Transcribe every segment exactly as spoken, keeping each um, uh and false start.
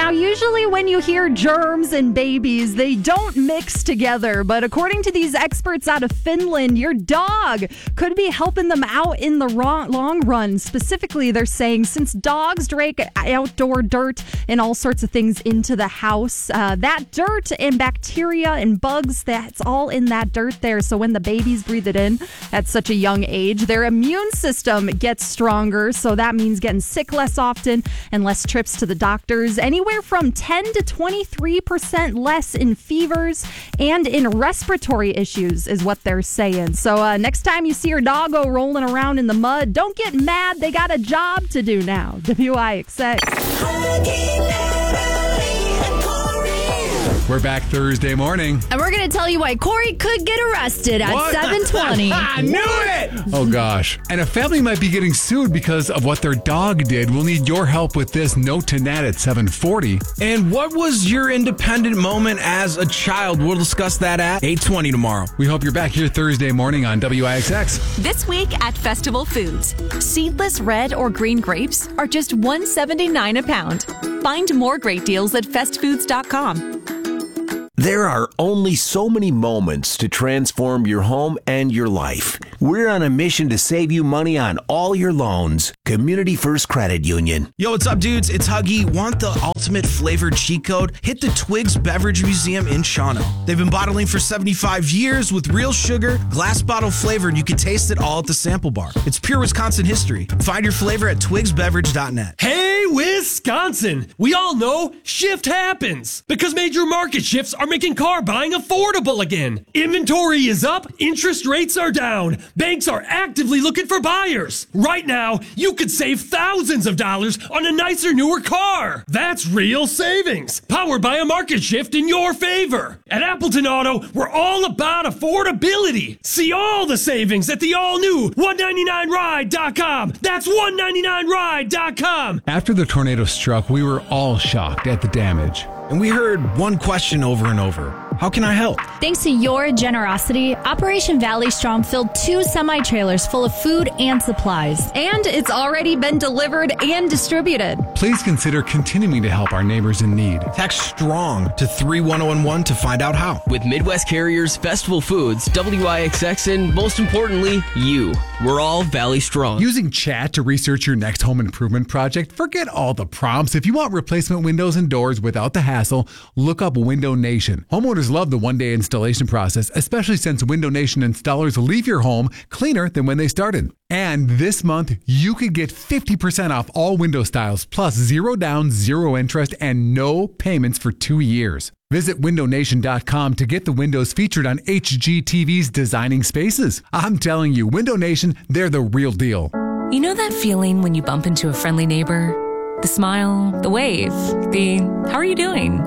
Now, usually when you hear germs and babies, they don't mix together. But according to these experts out of Finland, your dog could be helping them out in the wrong, long run. Specifically, they're saying since dogs drag outdoor dirt and all sorts of things into the house, uh, that dirt and bacteria and bugs, that's all in that dirt there. So when the babies breathe it in at such a young age, their immune system gets stronger. So that means getting sick less often and less trips to the doctors. Anywhere from ten to twenty-three percent less in fevers and in respiratory issues is what they're saying. So uh, next time you see your doggo rolling around in the mud, don't get mad. They got a job to do now. W I X X. We're back Thursday morning. And we're going to tell you why Corey could get arrested at What? seven twenty. I knew it! Oh, gosh. And a family might be getting sued because of what their dog did. We'll need your help with this. Note to Nat at seven forty. And what was your independent moment as a child? We'll discuss that at eight twenty tomorrow. We hope you're back here Thursday morning on W I X X. This week at Festival Foods, seedless red or green grapes are just one dollar and seventy-nine cents a pound. Find more great deals at fest foods dot com. There are only so many moments to transform your home and your life. We're on a mission to save you money on all your loans. Community First Credit Union. Yo, what's up, dudes? It's Huggy. Want the ultimate flavored cheat code? Hit the Twigs Beverage Museum in Shawano. They've been bottling for seventy-five years with real sugar, glass bottle flavor, and you can taste it all at the sample bar. It's pure Wisconsin history. Find your flavor at twigs beverage dot net. Hey, Wisconsin! We all know shift happens because major market shifts are making car buying affordable again. Inventory is up, interest rates are down, banks are actively looking for buyers. Right now, you could save thousands of dollars on a nicer, newer car. That's real savings, powered by a market shift in your favor. At Appleton Auto, we're all about affordability. See all the savings at the all-new one ninety-nine ride dot com. That's one ninety-nine ride dot com. After the tornado struck, we were all shocked at the damage. And we heard one question over and over. How can I help? Thanks to your generosity, Operation Valley Strong filled two semi-trailers full of food and supplies. And it's already been delivered and distributed. Please consider continuing to help our neighbors in need. Text STRONG to three one one one to find out how. With Midwest Carriers, Festival Foods, W I X X, and most importantly, you. We're all Valley Strong. Using chat to research your next home improvement project? Forget all the prompts. If you want replacement windows and doors without the hassle, look up Window Nation. Homeowners love the one-day installation process, especially since Window Nation installers leave your home cleaner than when they started. And this month, you could get fifty percent off all window styles, plus zero down, zero interest, and no payments for two years. Visit window nation dot com to get the windows featured on H G T V's Designing Spaces. I'm telling you, Window Nation, they're the real deal. You know that feeling when you bump into a friendly neighbor? The smile, the wave, the how are you doing?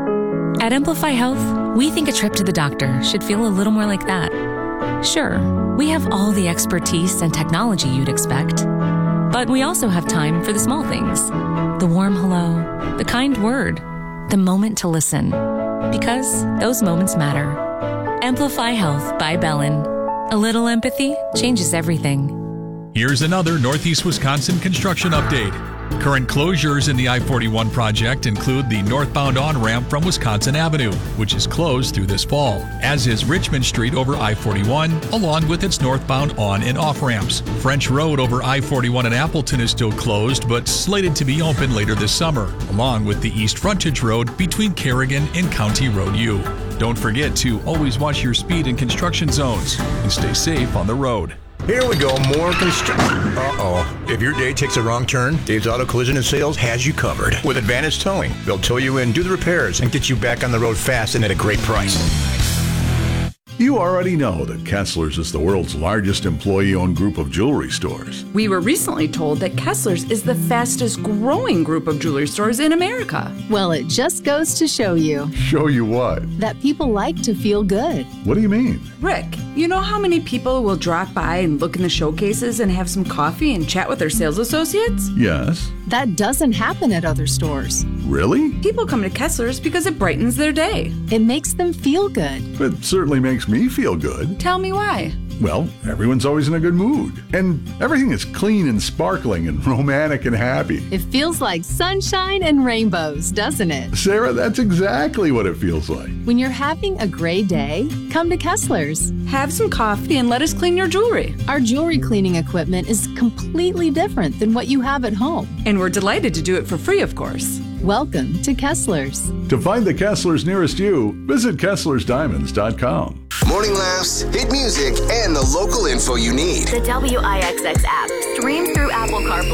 At Amplify Health, we think a trip to the doctor should feel a little more like that. Sure, we have all the expertise and technology you'd expect, but we also have time for the small things. The warm hello, the kind word, the moment to listen. Because those moments matter. Amplify Health by Bellin. A little empathy changes everything. Here's another Northeast Wisconsin construction update. Current closures in the I forty-one project include the northbound on-ramp from Wisconsin Avenue, which is closed through this fall, as is Richmond Street over I forty-one, along with its northbound on- and off-ramps. French Road over I forty-one in Appleton is still closed, but slated to be open later this summer, along with the East Frontage Road between Kerrigan and County Road U. Don't forget to always watch your speed in construction zones and stay safe on the road. Here we go, more construction. Uh-oh. If your day takes a wrong turn, Dave's Auto Collision and Sales has you covered. With Advantage Towing, they'll tow you in, do the repairs, and get you back on the road fast and at a great price. You already know that Kessler's is the world's largest employee-owned group of jewelry stores. We were recently told that Kessler's is the fastest growing group of jewelry stores in America. Well, it just goes to show you. Show you what? That people like to feel good. What do you mean? Rick, you know how many people will drop by and look in the showcases and have some coffee and chat with their sales associates? Yes. That doesn't happen at other stores. Really? People come to Kessler's because it brightens their day. It makes them feel good. It certainly makes me feel good. Tell me why. well, everyone's always in a good mood. And everything is clean and sparkling and romantic and happy. It feels like sunshine and rainbows, doesn't it? Sarah, that's exactly what it feels like. When you're having a gray day, come to Kessler's. Have some coffee and let us clean your jewelry. Our jewelry cleaning equipment is completely different than what you have at home. And we're delighted to do it for free, of course. Welcome to Kessler's. To find the Kessler's nearest you, visit Kessler's Diamonds dot com. Morning laughs, hit music, and the local info you need. The W I X X app. Stream through Apple CarPlay.